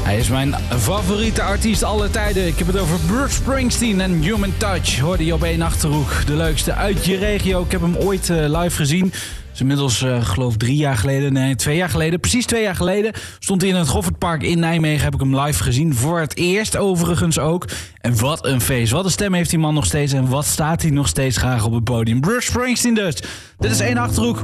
Hij is mijn favoriete artiest aller tijden. Ik heb het over Bruce Springsteen en Human Touch. Hoorde je op één Achterhoek. De leukste uit je regio. Ik heb hem ooit live gezien. Dus inmiddels, geloof 2 jaar geleden. Precies 2 jaar geleden stond hij in het Goffertpark in Nijmegen. Heb ik hem live gezien. Voor het eerst overigens ook. En wat een feest. Wat een stem heeft die man nog steeds. En wat staat hij nog steeds graag op het podium. Bruce Springsteen dus. Dit is één Achterhoek.